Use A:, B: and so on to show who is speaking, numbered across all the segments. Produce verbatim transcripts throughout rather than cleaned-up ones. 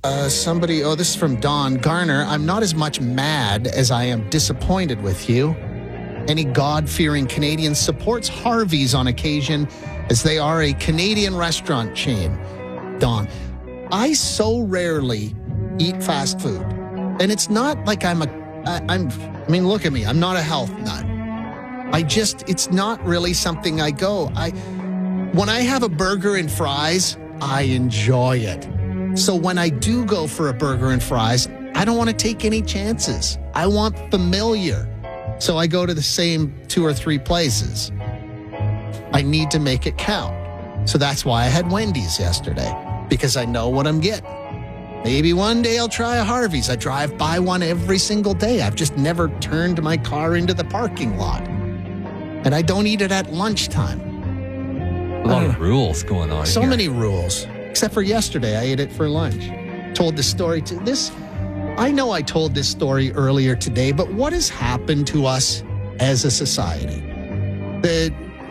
A: Uh, somebody, oh, this is from Don Garner. I'm not as much mad as I am disappointed with you. Any God-fearing Canadian supports Harvey's on occasion as they are a Canadian restaurant chain. Don, I so rarely eat fast food. And it's not like I'm a, I, I'm, I mean, look at me. I'm not a health nut. I just, it's not really something I go. I, when I have a burger and fries, I enjoy it. So when I do go for a burger and fries, I don't want to take any chances. I want familiar. So I go to the same two or three places. I need to make it count. So that's why I had Wendy's yesterday, because I know what I'm getting. Maybe one day I'll try a Harvey's. I drive by one every single day. I've just never turned my car into the parking lot. And I don't eat it at lunchtime.
B: A lot of rules going on
A: So
B: here.
A: many rules. Except for yesterday, I ate it for lunch. Told the story to this. I know I told this story earlier today, but what has happened to us as a society? That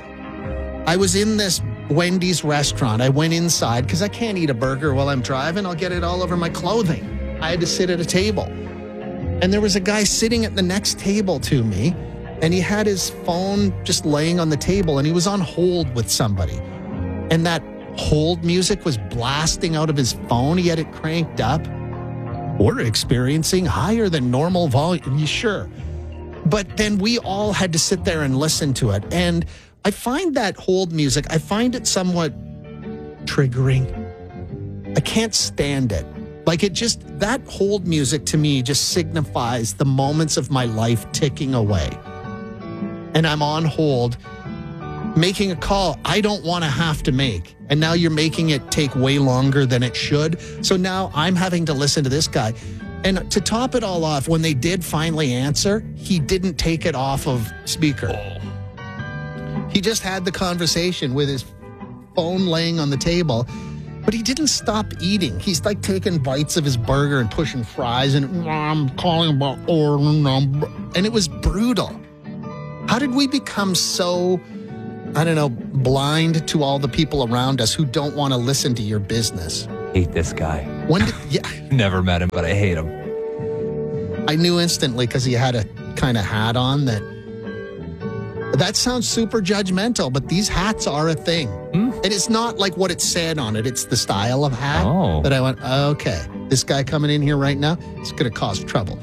A: I was in this Wendy's restaurant. I went inside because I can't eat a burger while I'm driving. I'll get it all over my clothing. I had to sit at a table. And there was a guy sitting at the next table to me, and he had his phone just laying on the table, and he was on hold with somebody. And that hold music was blasting out of his phone. He had it cranked up. We're experiencing higher than normal volume. You sure? But then we all had to sit there and listen to it. And I find that hold music, I find it somewhat triggering. I can't stand it. Like it just, that hold music to me just signifies the moments of my life ticking away. And I'm on hold, making a call I don't want to have to make. And now you're making it take way longer than it should. So now I'm having to listen to this guy. And to top it all off, when they did finally answer, he didn't take it off of speaker. He just had the conversation with his phone laying on the table, but he didn't stop eating. He's like taking bites of his burger and pushing fries and I'm calling about ordering number. And it was brutal. How did we become so, I don't know, blind to all the people around us who don't want to listen to your business?
B: Hate this guy.
A: When did, yeah,
B: Never met him, but I hate him.
A: I knew instantly because he had a kind of hat on that. That sounds super judgmental, but these hats are a thing.
B: Hmm?
A: And it's not like what it said on it. It's the style of hat
B: Oh.
A: that I went, okay, this guy coming in here right now, it's going to cause trouble.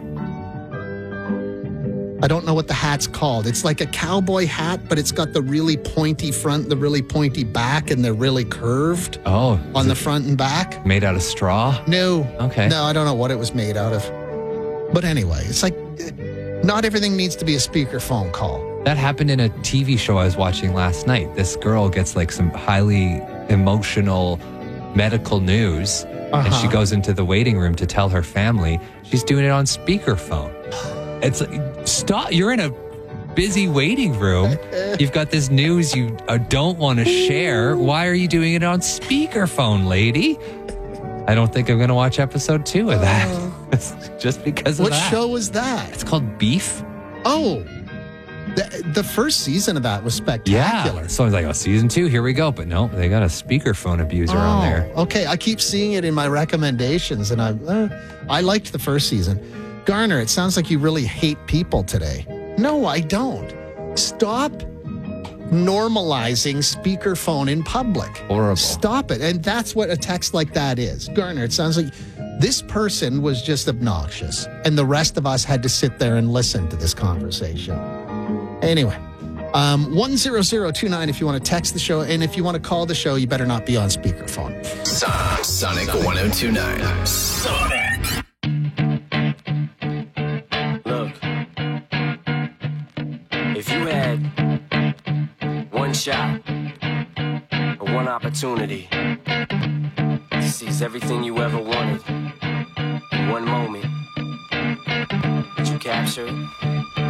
A: I don't know what the hat's called. It's like a cowboy hat, but it's got the really pointy front, the really pointy back, and they're really curved
B: Oh.
A: on
B: is
A: the
B: it
A: front and back.
B: made out of straw?
A: No.
B: Okay.
A: No, I don't know what it was made out of. But anyway, it's like not everything needs to be a speakerphone call.
B: That happened in a T V show I was watching last night. This girl gets like some highly emotional medical news, and she
A: Uh-huh.
B: goes into the waiting room to tell her family. She's doing it on speakerphone. It's like, stop. You're in a busy waiting room. You've got this news you uh, don't want to share. Why are you doing it on speakerphone, lady? I don't think I'm going to watch episode two of that. Just because of
A: What
B: that.
A: show was that?
B: It's called Beef.
A: Oh, the, the first season of that was spectacular.
B: Yeah. So I was like, oh, season two, here we go. But no, they got a speakerphone abuser on there.
A: Okay, I keep seeing it in my recommendations, and I uh, I liked the first season. Garner, it sounds like you really hate people today. No, I don't. Stop normalizing speakerphone in public.
B: Horrible.
A: Stop it. And that's what a text like that is. Garner, it sounds like this person was just obnoxious, and the rest of us had to sit there and listen to this conversation. Anyway, um, one zero zero two nine if you want to text the show, and if you want to call the show, you better not be on speakerphone.
C: Sonic, Sonic one oh two nine. Sonic.
D: Look, if you had one shot or one opportunity to seize everything you ever wanted in one moment, would you capture it?